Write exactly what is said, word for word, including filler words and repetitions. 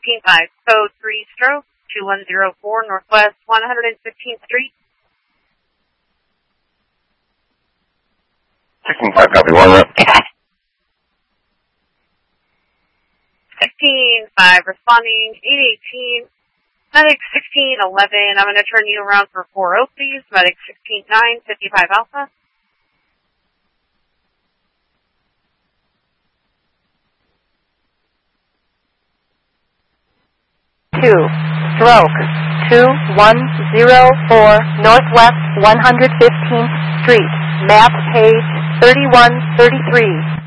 fifteen five, code three stroke, two one zero four, Northwest one hundred fifteenth Street. sixteen five, copy, one rep. sixteen five, responding, eight eighteen, medic sixteen eleven, I'm going to turn you around for four oh, please, medic sixteen nine, fifty-five Alpha. Two, stroke, two one zero four, Northwest one hundred fifteenth Street, map page thirty-one thirty-three.